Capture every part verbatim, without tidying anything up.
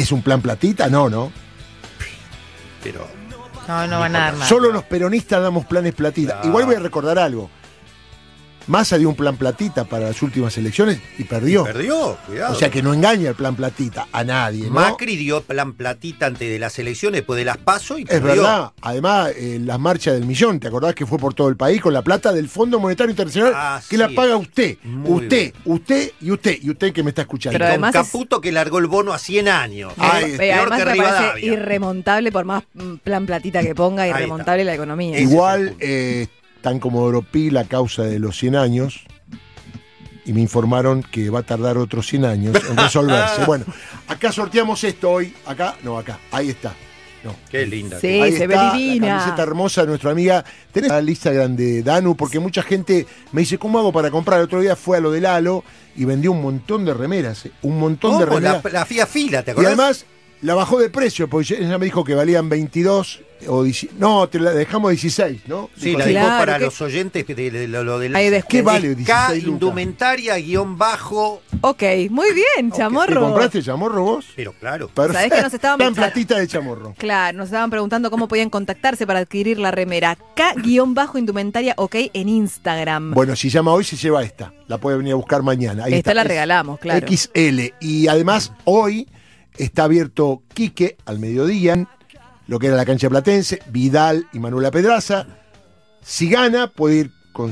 ¿Es un plan platita? No, ¿no? Pero... No, no van a dar nada. Solo los peronistas damos planes platita. No. Igual voy a recordar algo. Massa dio un plan platita para las últimas elecciones y perdió. Perdió, cuidado. O sea que no engaña el plan platita a nadie, ¿no? Macri dio plan platita antes de las elecciones, después de las PASO y Es perdió. verdad. Además, eh, las marchas del millón, ¿te acordás que fue por todo el país con la plata del Fondo Monetario Internacional? Ah, que sí. la paga usted, Muy usted, bien. usted y usted, y usted que me está escuchando. Pero Con además es- Caputo que largó el bono a cien años. Ay, Eh, peor además que me parece Rivadavia. irremontable, por más mm, plan platita que ponga, Ahí irremontable está. la economía. Ese es el Igual, punto. eh, tan como Oropí, la causa de los cien años, y me informaron que va a tardar otros cien años en resolverse. Bueno, acá sorteamos esto hoy. Acá, no, acá, ahí está. No. Qué linda. Sí. Ahí se ve está divina. la camiseta hermosa de nuestra amiga. ¿Tenés la lista grande de Danu? Porque mucha gente me dice, ¿cómo hago para comprar? El otro día fue a lo de Lalo y vendió un montón de remeras. eh, Un montón de ¿Cómo? remeras. La, la fila fila, ¿te Y acordás? además la bajó de precio, porque ella me dijo que valían veintidós o dieci- no, te la dejamos dieciséis, ¿no? Sí, Dijo la así. dijo Claro, para que- los oyentes de, de- de- lo del... Hay descuento. ¿Qué vale K dieciséis lucas? indumentaria guión bajo... Ok, muy bien, ¿Te chamorro. compraste chamorro vos? Pero claro. ¿Sabés que nos estaban Plan claro. platita de chamorro. Claro, nos estaban preguntando cómo podían contactarse para adquirir la remera. K-indumentaria, ok, en Instagram. Bueno, si llama hoy se lleva esta. La puede venir a buscar mañana. Ahí Esta está. la Es regalamos, claro. equis ele. Y además hoy está abierto Quique al mediodía, lo que era la cancha platense, Vidal y Manuela Pedraza. Si gana, puede ir con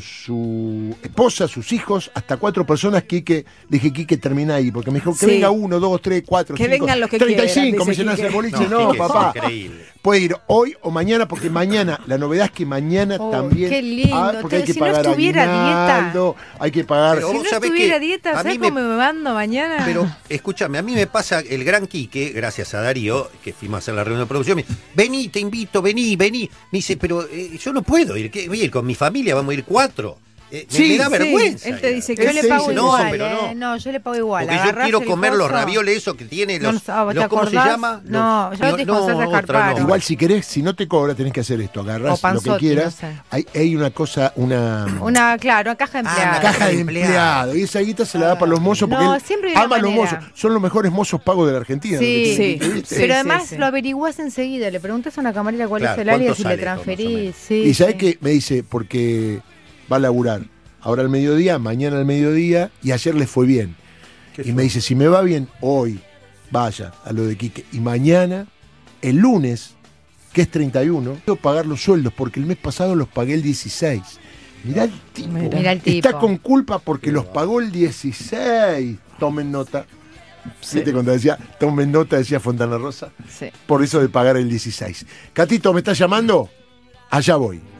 su esposa, sus hijos, hasta cuatro personas. Quique, le dije, Quique, termina ahí, porque me dijo que Sí. venga uno, dos, tres, cuatro, Que cinco, vengan los que treinta y quieran, cinco, me dice llenás Quique. el boliche. No, Quique, es papá. increíble. Puede ir hoy o mañana, porque mañana, la novedad es que mañana Oh, también. qué lindo. Ah, porque hay que Si no pagar estuviera aguinaldo, hay que pagar. Pero Si vos no sabés estuviera que dieta, a ¿sabes mí me- cómo me mando mañana? Pero escúchame, a mí me pasa el gran Quique, gracias a Darío, que fuimos a hacer la reunión de producción, me dice, vení, te invito, vení, vení. Me dice, pero eh, yo no puedo ir, ¿qué? Voy a ir con mi familia, vamos a ir cuatro. Eh, me- Sí, me da sí, vergüenza. él te ir. dice yo que Él le te pago dice, no, igual, pero no. eh. No, yo le pago igual. Porque yo Agarrás quiero el comer los coso. ravioles esos que tiene No, los, no, ¿vos te los- ¿cómo se acordás? llama? No, Los- yo te José otra Escarparo. no. Igual si querés, si no te cobra, tenés que hacer esto. O Agarrás lo que Panzotti, quieras. no sé. Hay, hay una cosa, una, Una, claro, una caja de Ah, empleados. una caja de empleado. Y esa guita se la da para los mozos porque No, él siempre hay una ama a los manera. mozos. Son los mejores mozos pagos de la Argentina. Sí, Sí, ¿viste? pero sí, además sí. lo averiguás enseguida. Le preguntas a una camarera cuál Claro, es el alias ¿cuánto y le sale esto, más o transferís. menos? Sí, Y sabés sí. que me dice, porque va a laburar ahora al mediodía, mañana al mediodía, y ayer le fue bien. Y me dice, si me va bien hoy, vaya a lo de Quique. Y mañana, el lunes, que es treinta y uno, quiero pagar los sueldos, porque el mes pasado los pagué el dieciséis. Mirá el tipo. Mirá. Mirá el tipo. Está con culpa porque los pagó el dieciséis. Tomen nota. Sí. ¿Viste cuando decía, tomen nota, decía Fontana Rosa? Sí. Por eso de pagar el dieciséis. Catito, ¿me estás llamando? Allá voy.